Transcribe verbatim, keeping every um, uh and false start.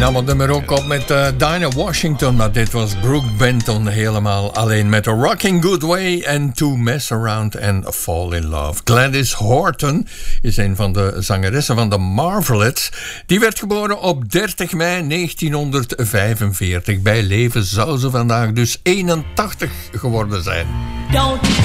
nam het nummer ook op met uh, Dinah Washington, maar dit was Brooke Benton helemaal alleen met A Rocking Good Way en To Mess Around and Fall in Love. Gladys Horton is een van de zangeressen van de Marvelettes. Die werd geboren op dertig mei negentienhonderdvijfenveertig. Bij leven zou ze vandaag dus eenentachtig geworden zijn. Don't